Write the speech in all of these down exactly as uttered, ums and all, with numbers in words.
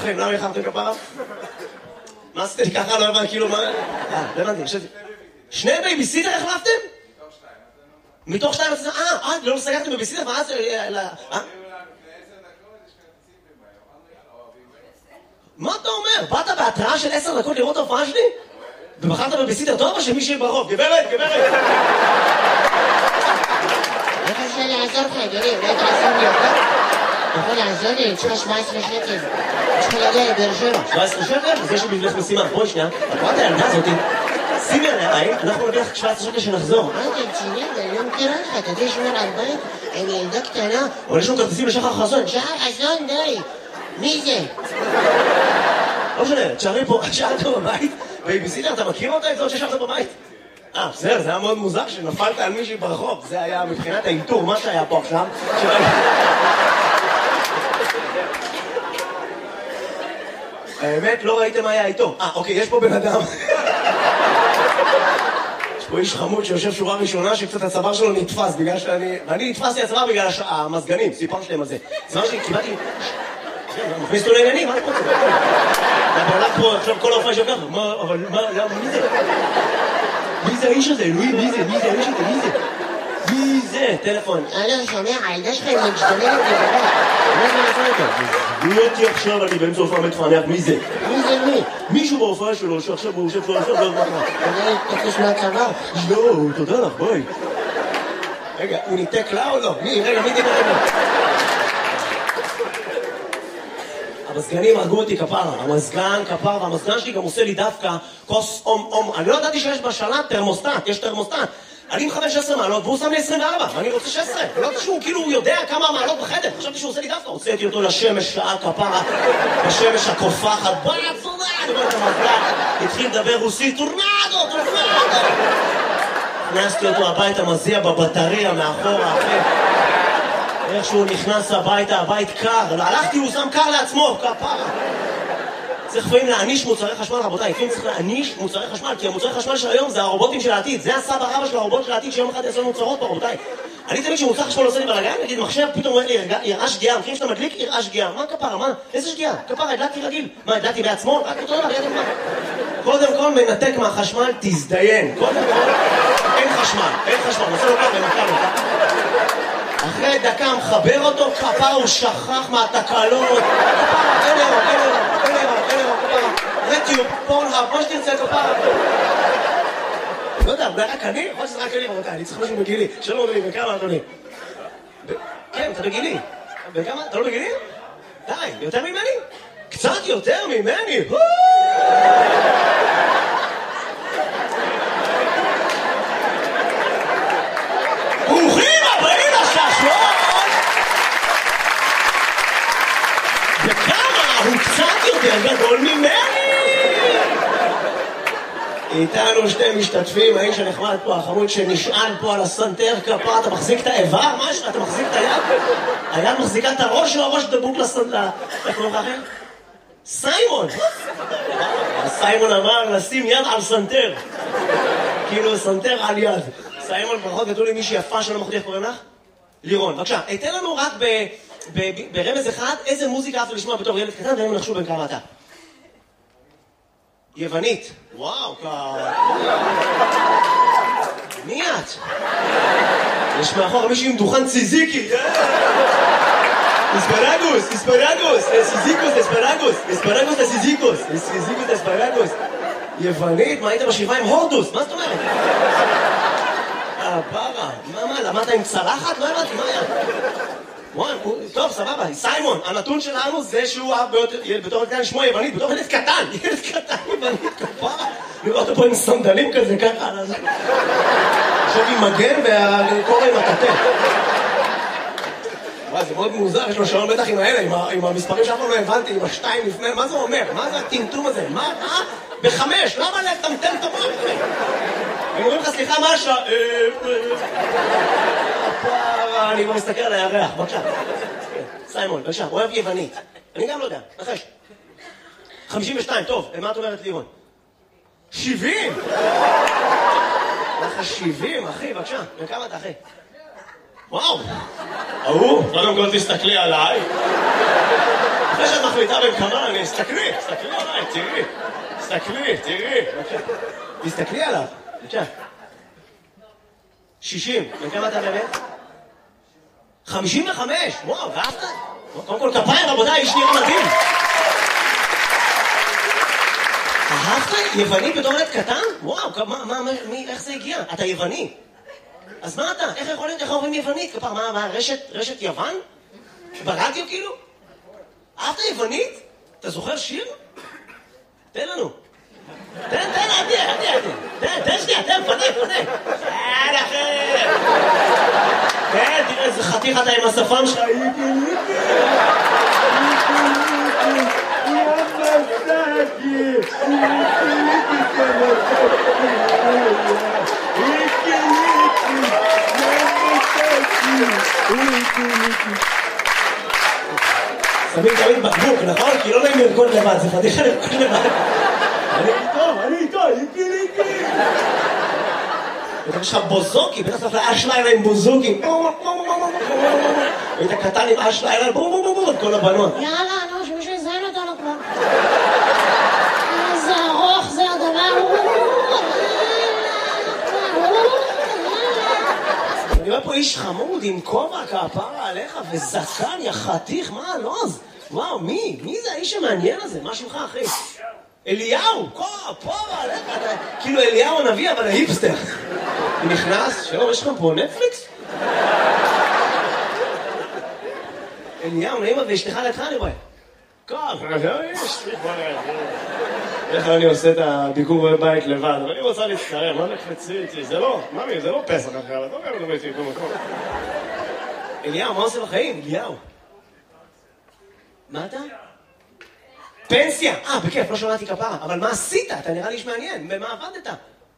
איחרתם? למה איחרתם כפרה? מה עשיתם לי ככה? לא הבנתי, כאילו מה... אה, לא הבנתי, חשבתי. שני בייביסיטר החלפתם? מתוך שתיים. מתוך שתיים? אה, אה, לא סגרתם בייביסיטר? מה זה... אה? מה אתה אומר? באת בהתראה של עשר דקות לראות ההופעה שלי? ובחרת בבייביסיטר טוב או שמישהי ברחוב? גברת, גברת! איך אפשר לעזור לך, אדוני? אולי תעזור לי אותה? אתה יכול לעזור לי? אני צריכה שבע עשרה שקל. צריכה להגיע לבאר שבע. שבע עשרה שקל? אז יש לי בשבילך משימה. בואי שנייה. את רואה את הילדה הזאתי? שימי עליה עין, אנחנו נביא לך שבע עשרה שקל שנחזור. מה אתה רציני? אני לא מכירה לך. אתה יודע שמור על בית? אני ילדה קטנה. אבל יש לנו כרטיסים לשחר חסון. שחר חסון, די. מי זה? לא משנה, תשארי פה, תשארת בבית. בייביסיטר, אתה מכיר אותה? את זאת ששארת בבית? אה, בסדר, זה היה מאוד מוזר שנפלת על מישהי ברחוב. זה היה מבחינת האינטור, מה שהיה פה עכשיו. האמת, לא ראיתם מה היה איתו. אה, אוקיי, יש פה בן אדם. יש פה איש חמוד שיושב שורה ראשונה שקצת הצוואר שלו נתפס בגלל שאני... ואני נתפסתי הצוואר בגלל המזגנים, סיפרתם על זה. הצוואר שלי, קיבלתי... מכניס אותו לעניינים, מה אני רוצה? הבעלת פה, עכשיו כל ההופעה שלך, מה, אבל מה, למה, מי זה? מי זה האיש הזה? אלוהים, מי זה? מי זה האיש הזה? מי זה? מי זה? טלפון. אלו, שומע, הילדה שלך היא משתוללת לגבי. מה זה לעשות אותו? מי אותי עכשיו, אני באמצע הופעה מתפענח, מי זה? מי זה מי? מישהו בהופעה שלו, שעכשיו הוא יושב פה, עכשיו לא מה קרה. אתה תקוש מהצבא? לא, תודה לך, ביי. רגע, הוא ניתק לה או לא? מי? רגע, מי דיבר רגע? המזגנים הרגו אותי כפרה, המזגן כפרה, והמזגן שלי גם עושה לי דווקא כוס אום אום. אני לא ידעתי שיש בשלט תרמוסטט, יש תרמוסטט. אני מכוון שש עשרה מעלות והוא שם לי עשרים וארבע, ואני רוצה שש עשרה. לא יודעת שהוא כאילו יודע כמה מעלות בחדר, חשבתי שהוא עושה לי דווקא. הוצאתי אותו לשמש שעה כפרה, בשמש הקופחת, בואי צורנדו, אני אומר את המזגן, התחיל לדבר רוסית, טורנדו, טורנדו. הכנסתי אותו הביתה, מזיע בבטריה מאחורה, אחרי. איך שהוא נכנס הביתה, הבית קר, הלכתי, הוא שם קר לעצמו, כפרה. צריך לפעמים להעניש מוצרי חשמל, רבותיי, לפעמים צריך להעניש מוצרי חשמל, כי המוצרי חשמל של היום זה הרובוטים של העתיד, זה הסבא רבא של הרובוט של העתיד שיום אחד יעשו מוצרות פה, רבותיי. אני תמיד שמוצר חשמל עושה לי בלגן, נגיד מחשב פתאום אומר לי, יראה שגיאה, מכירים שאתה מדליק, יראה שגיאה, מה כפרה, מה? איזה שגיאה? כפרה, הדלקתי רגיל, מה, הדלקתי בעצמו? רק אותו דבר, ידע מה? קודם כל מנתק מהחשמל, תזדיין, קודם כל, אין חשמל, אין חשמל, נעשה לו ככה, נתקע לו, אחרי דקה מחבר אותו, כפרה הוא שכח מהתקלות, כפרה, אין אירו, אין אירו, אין אירו, אין אירו, כפרה, רטיוב, פורנהאב, מה שתרצה כפרה. לא יודע, זה רק אני? יכול שזה רק אני, רבותיי, אני צריך משהו בגילי, שלום לי, בכמה אדוני? כן, אתה בגילי. בכמה? אתה לא בגילי? די, יותר ממני? קצת יותר ממני! ברוכים הבאים לשעשועון! וכמה הוא קצת יותר גדול ממני! איתנו שתי משתתפים, האיש הנחמד פה, החמוד שנשען פה על הסנטר כפה, אתה מחזיק את האיבר? משהו? אתה מחזיק את היד? היד מחזיקה את הראש או הראש דבוק לסנטר? איך קוראים לך אחר? סיימון! סיימון אמר לשים יד על סנטר. כאילו סנטר על יד. סיימון, ברכות גדול עם מישהי יפה שלא מחליט, קוראים לך? לירון, בבקשה, תן לנו רק ברמז אחד איזה מוזיקה אהבת לשמוע בתור ילד קטן, והם נחשו בין כמה אתה. יוונית. וואו, כ... מי את? יש מאחור מישהי עם דוכן ציזיקי. אספרגוס, אספרגוס, סיזיקוס, אספרגוס, אספרגוס לסיזיקוס, סיזיקוס אספרגוס. יוונית? מה היית בשבעה עם הורדוס? מה זאת אומרת? אה, פרה. מה, מה, למדת עם צלחת? לא הבנתי, מה היה? וואי, טוב, סבבה, סיימון, הנתון שלנו זה שהוא אהב בתור קטן לשמוע יוונית, בתור ילד קטן, ילד קטן יוונית, כפרה. לראות אותו פה עם סנדלים כזה, ככה, עכשיו עם מגן והקורא עם הטטה. וואי, זה מאוד מוזר, יש לו שעון בטח עם האלה, עם המספרים שאף פעם לא הבנתי, עם השתיים לפני, מה זה אומר? מה זה הטמטום הזה? מה? אה? בחמש, למה לטמטם את המוח? הם אומרים לך, סליחה, מה השעה? פרה, אני כבר מסתכל על הירח, בבקשה. סיימון, בבקשה, אוהב יוונית. אני גם לא יודע, נחש. חמישים ושתיים, טוב, מה את אומרת לירון? שבעים! לך שבעים, אחי, בבקשה. וכמה אתה, אחי? וואו! ההוא, קודם כל תסתכלי עליי. אחרי שאת מחליטה. בית"ר בן כמה, תסתכלי, תסתכלי עליי, תראי. תסתכלי, תראי. תסתכלי עליו. בבקשה. שישים. בן כמה אתה באמת? חמישים וחמש. וואו, ואהבת? קודם כל כפיים, רבותיי, איש נראה מדהים. אהבת? יווני בתור ילד קטן? וואו, מה, מה, מי, איך זה הגיע? אתה יווני. אז מה אתה? איך יכול להיות? איך אומרים יוונית? כפר, מה, מה, רשת, רשת יוון? ברדיו כאילו? אהבת יוונית? אתה זוכר שיר? תן לנו. תן, תן, עדי, עדי, עדי. תן, תן שנייה, תן, פנה, פנה. תן אחר. תן, תראה איזה חתיך אתה עם השפם שלך. שמים תמיד בקבוק, נכון? כי לא נעים לרקוד לבד, זה פדיחה לרקוד לבד. אני איתו, אני איתו, איתי, איתי. ואתה יש לך בוזוקי, בטח צריך לאש לילה עם בוזוקים. והיית קטן עם אש לילה, בום בום בום בום, כל הבנות. יאללה, נו, שמישהו יזיין אותנו כבר. איזה ארוך זה הדבר. אני רואה פה איש חמוד עם כובע כפרה עליך וזקן יחתיך, מה הלוז? וואו, מי? מי זה האיש המעניין הזה? מה שמך אחי? אליהו, כפרה עליך, כאילו אליהו הנביא אבל ההיפסטר. הוא נכנס, שלום, יש לך פה נטפליקס? אליהו, נעימה ואשתך לידך אני רואה. כפרה, יש לי פה איך אני עושה את הביקור בבית לבד, אבל אני רוצה להצטרם, מה נקפצי איתי? זה לא, ממי, זה לא פסח אחר, אתה אומר לדבר איתי במקום. אליהו, מה עושה בחיים? אליהו. מה אתה? פנסיה! אה, בכיף, לא שמעתי כפרה, אבל מה עשית? אתה נראה לי שמעניין, במה עבדת?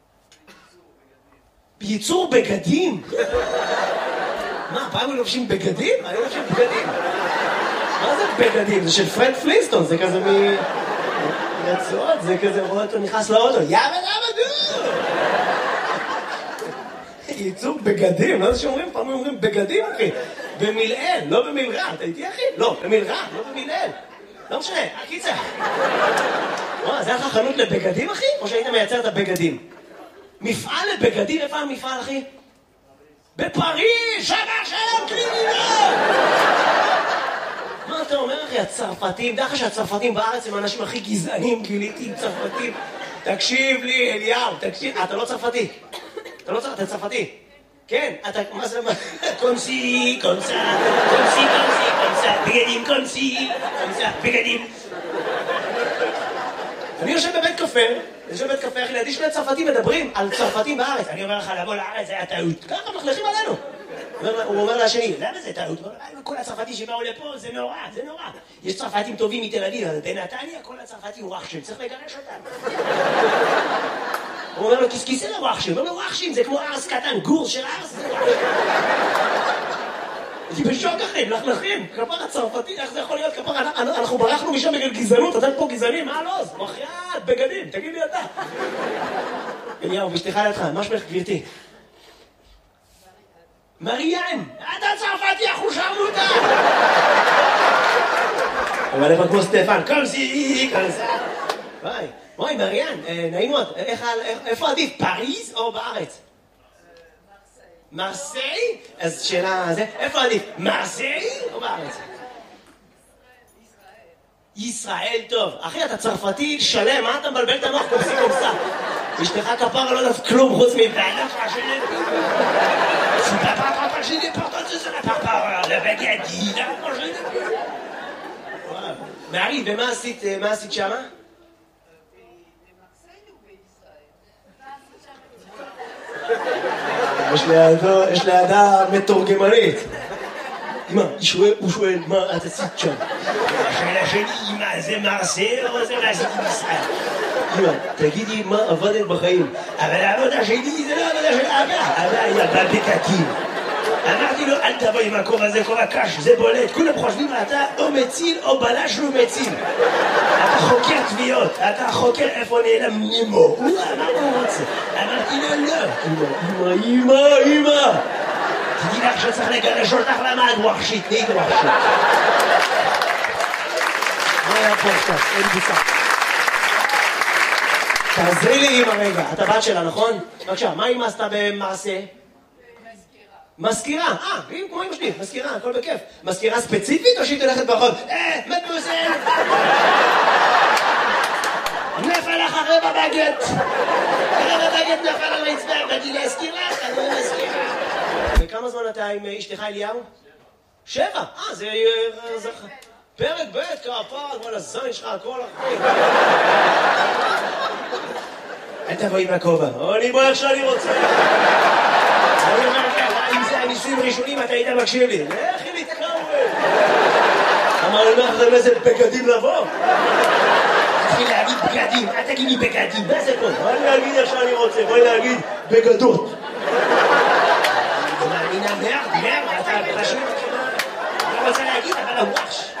בייצור בגדים? מה, פעם הם לובשים בגדים? אני לובשים בגדים. מה זה בגדים? זה של פרד פלינסטון, זה כזה מ... רצועות, זה כזה רואה אותו נכנס לאוטו, יאבא יאבא דו! ייצור בגדים, לא זה שאומרים, פעם אומרים בגדים אחי, במלעיל, לא במלרע, אתה איתי אחי? לא, במלרע, לא במלעיל, לא משנה, הקיצה. וואו, זה היה לך חנות לבגדים אחי? או שהיית מייצר את הבגדים? מפעל לבגדים, איפה המפעל אחי? בפריז, שמה שלום קלינינה! מה אתה אומר אחי, הצרפתים, דרך שהצרפתים בארץ הם האנשים הכי גזענים, גיליתי עם צרפתים. תקשיב לי, אליהו, תקשיב, אתה לא צרפתי. אתה לא צרפתי, אתה צרפתי. כן, אתה, מה זה, קונסי, קונסה, קונסי, קונסי, קונסה, בגדים, קונסי, קונסה, בגדים. אני יושב בבית קפה, יושב בבית קפה, אחי, לידי שני צרפתים מדברים על צרפתים בארץ. אני אומר לך, לבוא לארץ, זה היה טעות. ככה מחלכים עלינו. הוא אומר לשני, למה זה טעות? כל הצרפתים שבאו לפה, זה נורא, זה נורא. יש צרפתים טובים מתל אביב, אבל בנתניה כל הצרפתים וואחשים, צריך לגרש אותם. הוא אומר לו, כיסכיסי לוואחשים, הוא אומר לו, וואחשים זה כמו ארס קטן, גור של ארס זה וואחשים. אני בשוק אחי, מלכלכים, כפר הצרפתי, איך זה יכול להיות כפר? אנחנו ברחנו משם בגלל גזענות, אתם פה גזענים, מה הלוז? מוחייאת, בגדים, תגיד לי אתה. אליהו, בשתיך לידך, מה שמך גבירתי? מריאן, אתה צרפתי, אנחנו שרמוטה! אבל איפה כמו סטפן, קומסי, קומסה. וואי, וואי, מריאן, נעים מאוד, איפה עדיף, פריז או בארץ? מרסיי? אז שאלה, איפה עדיף, מרסיי או בארץ? ישראל טוב. אחי, אתה צרפתי שלם, מה אתה מבלבל את המוח קומסי קומסה? אשתך כפרה לא יודעת כלום חוץ מבעלה פרשנית. Je n'ai pas entendu ça par parole, le bagadi, là, moi je n'ai pas. Marie, ומה עשית, מה עשית שמה? יש לידה מתורגמנית. אמא, הוא שואל, מה את עשית שם? השאלה שלי, אמא, זה מרסיי או זה מה עשיתי בישראל? אמא, תגידי מה עבדת בחיים. אבל העבודה שלי זה לא עבודה של אבא. אבא היה בבקקים. אמרתי לו, אל תבוא עם הכובע הזה, כובע קש, זה בולט. כולם חושבים, אתה או מציל או בלש לא מציל. אתה חוקר תביעות, אתה חוקר איפה נעלם נימו. הוא אמר הוא רוצה. אמרתי לו, לא. אמא, אמא, אמא. תדעי לך שצריך לגרש אותך למעד ווחשית, נהיית ווחשית. היה פה עכשיו, אין בוסה. תעזרי לי עם הרגע, את הבת שלה, נכון? בבקשה, מה אמא עשתה במעשה? מזכירה, אה, כמו אמא שלי, מזכירה, הכל בכיף. מזכירה ספציפית או שהיא תלכת ברחוב? אה, מדמוזל! נפל לך רבע בגט! רבע בגט נפל על רצפה, באתי להזכיר לך, אני לא מזכירה. וכמה זמן אתה עם אשתך אליהו? שבע, אה, זה... פרק ב' כפר, כל הזין שלך, הכל אחרי. אל תבואי מהכובע, אני בוא איך שאני רוצה. אני אומר לך, אם זה הניסויים הראשונים, אתה היית מקשיב לי. לכי להתקרב. אמר לי, מה אחרי איזה בגדים לבוא? תתחיל להגיד בגדים, אל תגיד לי בגדים, מה זה פה? בואי להגיד איך שאני רוצה, בואי להגיד בגדות. אני מאמינה מרד, מרד, אתה פשוט... אני רוצה להגיד, אבל הוואש.